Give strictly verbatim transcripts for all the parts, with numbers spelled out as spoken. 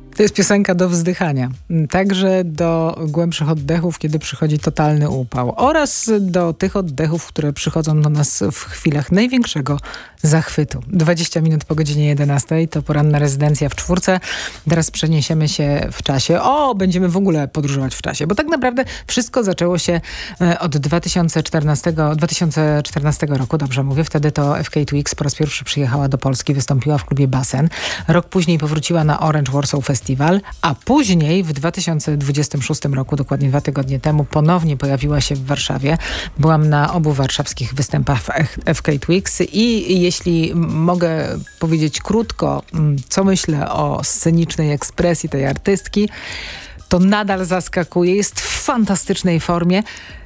To jest piosenka do wzdychania. Także do głębszych oddechów, kiedy przychodzi totalny upał. Oraz do tych oddechów, które przychodzą do nas w chwilach największego zachwytu. dwadzieścia minut po godzinie jedenastej to poranna rezydencja w czwórce. Teraz przeniesiemy się w czasie. O, będziemy w ogóle podróżować w czasie. Bo tak naprawdę wszystko zaczęło się od dwa tysiące czternastego, dwa tysiące czternastego roku. Dobrze mówię. Wtedy to F K Twigs po raz pierwszy przyjechała do Polski. Wystąpiła w klubie Basen. Rok później powróciła na Orange Warsaw Festival. A później w dwa tysiące dwudziestym szóstym roku, dokładnie dwa tygodnie temu, ponownie pojawiła się w Warszawie. Byłam na obu warszawskich występach w F K Twigs i jeśli mogę powiedzieć krótko, co myślę o scenicznej ekspresji tej artystki, to nadal zaskakuje. Jest w fantastycznej formie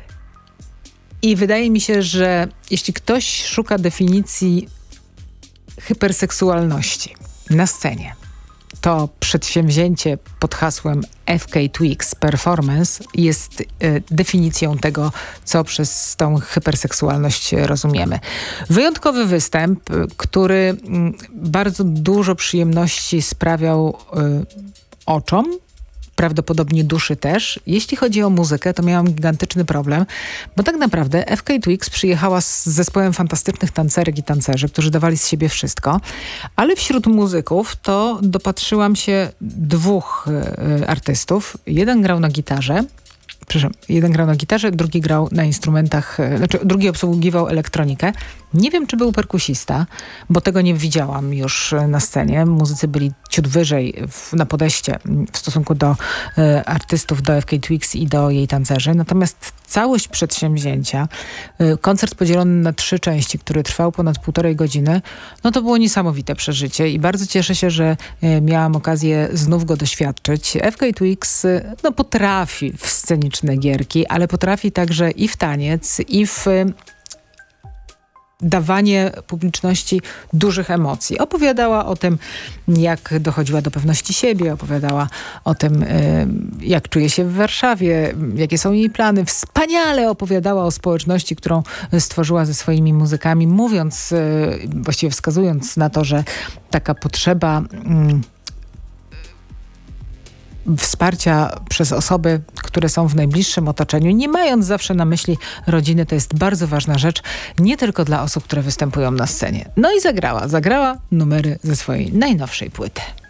i wydaje mi się, że jeśli ktoś szuka definicji hyperseksualności na scenie, to przedsięwzięcie pod hasłem F K Twigs Performance jest y, definicją tego, co przez tą hyperseksualność rozumiemy. Wyjątkowy występ, który y, bardzo dużo przyjemności sprawiał y, oczom, prawdopodobnie duszy też. Jeśli chodzi o muzykę, to miałam gigantyczny problem, bo tak naprawdę F K Twigs przyjechała z zespołem fantastycznych tancerek i tancerzy, którzy dawali z siebie wszystko, ale wśród muzyków to dopatrzyłam się dwóch y, artystów. Jeden grał na gitarze, przepraszam, jeden grał na gitarze, drugi grał na instrumentach, znaczy drugi obsługiwał elektronikę. Nie wiem, czy był perkusista, bo tego nie widziałam już na scenie. Muzycy byli ciut wyżej w, na podejście w stosunku do y, artystów, do F K Twigs i do jej tancerzy. Natomiast całość przedsięwzięcia, y, koncert podzielony na trzy części, który trwał ponad półtorej godziny, no to było niesamowite przeżycie i bardzo cieszę się, że y, miałam okazję znów go doświadczyć. F K Twigs y, no, potrafi w sceniczne gierki, ale potrafi także i w taniec, i w y, dawanie publiczności dużych emocji. Opowiadała o tym, jak dochodziła do pewności siebie, opowiadała o tym, jak czuje się w Warszawie, jakie są jej plany. Wspaniale opowiadała o społeczności, którą stworzyła ze swoimi muzykami, mówiąc, właściwie wskazując na to, że taka potrzeba wsparcia przez osoby, które są w najbliższym otoczeniu, nie mając zawsze na myśli rodziny, to jest bardzo ważna rzecz, nie tylko dla osób, które występują na scenie. No i zagrała, zagrała numery ze swojej najnowszej płyty.